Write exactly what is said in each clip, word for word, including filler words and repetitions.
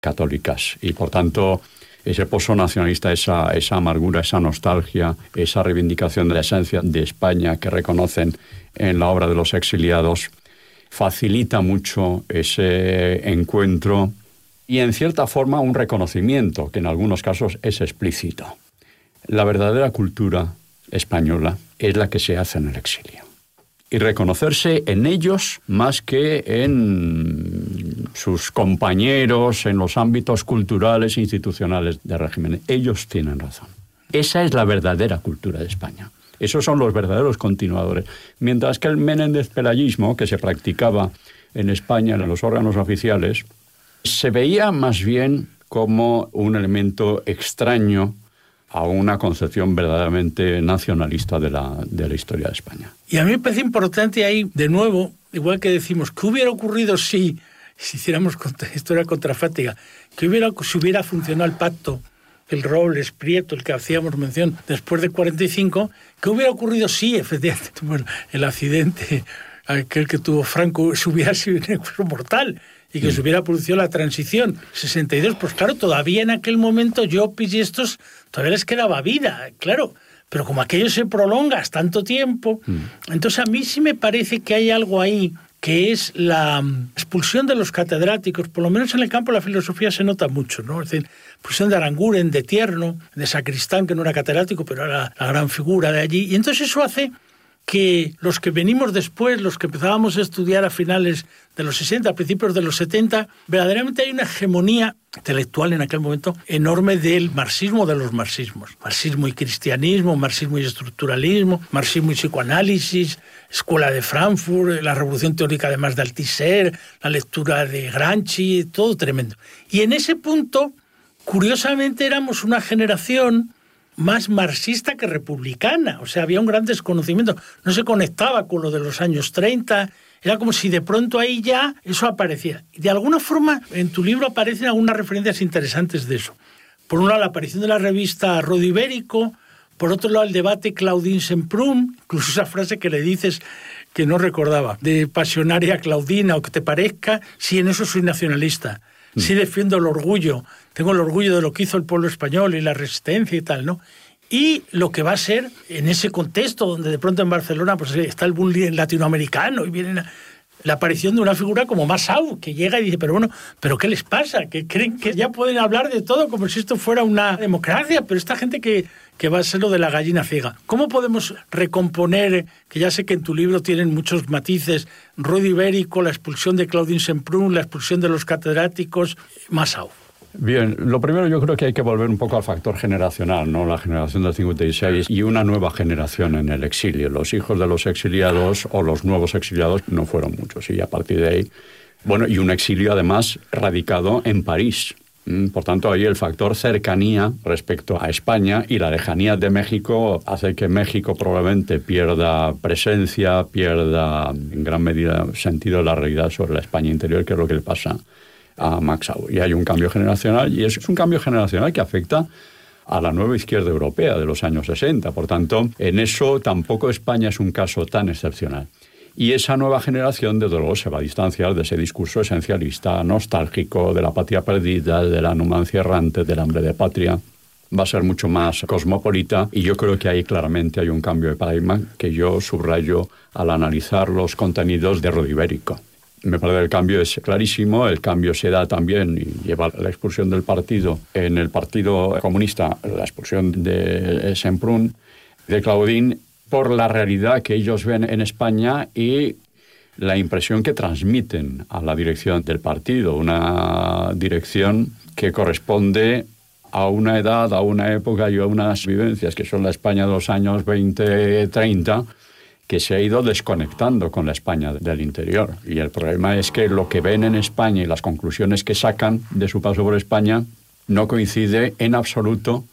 católicas. Y por tanto, ese pozo nacionalista, esa, esa amargura, esa nostalgia, esa reivindicación de la esencia de España que reconocen en la obra de los exiliados, facilita mucho ese encuentro y, en cierta forma, un reconocimiento que en algunos casos es explícito. La verdadera cultura española es la que se hace en el exilio. Y reconocerse en ellos más que en sus compañeros, en los ámbitos culturales e institucionales del régimen. Ellos tienen razón. Esa es la verdadera cultura de España. Esos son los verdaderos continuadores. Mientras que el menéndez-pelayismo, que se practicaba en España en los órganos oficiales, se veía más bien como un elemento extraño a una concepción verdaderamente nacionalista de la, de la historia de España. Y a mí me parece importante ahí, de nuevo, igual que decimos, ¿qué hubiera ocurrido si, si hiciéramos contra, historia contrafáctica? ¿Qué hubiera, si hubiera funcionado el pacto, el Robles, Prieto, el que hacíamos mención, después de cuarenta y cinco? ¿Qué hubiera ocurrido si, efectivamente, bueno, el accidente, aquel que tuvo Franco, se hubiera sido mortal? Y que se hubiera producido la transición sesenta y dos, pues claro, todavía en aquel momento Llopis y estos, todavía les quedaba vida, claro, pero como aquello se prolonga tanto tiempo, mm. entonces a mí sí me parece que hay algo ahí que es la expulsión de los catedráticos, por lo menos en el campo de la filosofía se nota mucho, ¿no? Es decir, expulsión de Aranguren, de Tierno, de Sacristán, que no era catedrático, pero era la gran figura de allí, y entonces eso hace que los que venimos después, los que empezábamos a estudiar a finales de los sesenta, a principios de los setenta, verdaderamente hay una hegemonía intelectual en aquel momento enorme del marxismo, de los marxismos. Marxismo y cristianismo, marxismo y estructuralismo, marxismo y psicoanálisis, Escuela de Frankfurt, la revolución teórica además de Althusser, la lectura de Gramsci, todo tremendo. Y en ese punto, curiosamente, éramos una generación más marxista que republicana, o sea, había un gran desconocimiento, no se conectaba con lo de los años treinta, era como si de pronto ahí ya eso aparecía. Y de alguna forma en tu libro aparecen algunas referencias interesantes de eso. Por un lado, la aparición de la revista Rodo Ibérico, por otro lado, el debate Claudine-Semprún, incluso esa frase que le dices que no recordaba, de pasionaria Claudina, o que te parezca, sí, en eso soy nacionalista. Sí defiendo el orgullo, tengo el orgullo de lo que hizo el pueblo español y la resistencia y tal, ¿no? Y lo que va a ser en ese contexto donde de pronto en Barcelona pues está el boom latinoamericano y viene la, la aparición de una figura como Massaou, que llega y dice, pero bueno, ¿pero qué les pasa? Que creen que ya pueden hablar de todo como si esto fuera una democracia, pero esta gente que, que va a ser lo de la gallina ciega. ¿Cómo podemos recomponer, que ya sé que en tu libro tienen muchos matices, Rodo Ibérico, la expulsión de Claudine-Semprún, la expulsión de los catedráticos, Massaou? Bien, lo primero yo creo que hay que volver un poco al factor generacional, ¿no? La generación del cincuenta y seis y una nueva generación en el exilio. Los hijos de los exiliados o los nuevos exiliados no fueron muchos y a partir de ahí, bueno, y un exilio además radicado en París. Por tanto, ahí el factor cercanía respecto a España y la lejanía de México hace que México probablemente pierda presencia, pierda en gran medida sentido de la realidad sobre la España interior, que es lo que le pasa a Massaou. Y hay un cambio generacional, y es un cambio generacional que afecta a la nueva izquierda europea de los años sesenta. Por tanto, en eso tampoco España es un caso tan excepcional. Y esa nueva generación, desde luego, se va a distanciar de ese discurso esencialista, nostálgico, de la patria perdida, de la numancia errante, del hambre de patria. Va a ser mucho más cosmopolita, y yo creo que ahí claramente hay un cambio de paradigma que yo subrayo al analizar los contenidos de Rodo Ibérico. Me parece que el cambio es clarísimo, el cambio se da también y lleva la expulsión del partido en el Partido Comunista, la expulsión de Semprún, de Claudine, por la realidad que ellos ven en España y la impresión que transmiten a la dirección del partido, una dirección que corresponde a una edad, a una época y a unas vivencias que son la España de los años veinte, treinta, que se ha ido desconectando con la España del interior. Y el problema es que lo que ven en España y las conclusiones que sacan de su paso por España no coincide en absoluto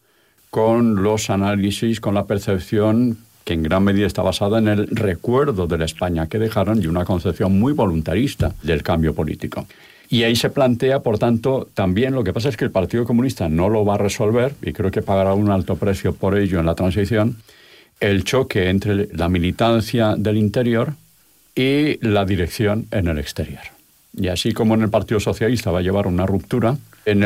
con los análisis, con la percepción que en gran medida está basada en el recuerdo de la España que dejaron y una concepción muy voluntarista del cambio político. Y ahí se plantea, por tanto, también lo que pasa es que el Partido Comunista no lo va a resolver, y creo que pagará un alto precio por ello en la transición, el choque entre la militancia del interior y la dirección en el exterior. Y así como en el Partido Socialista va a llevar una ruptura,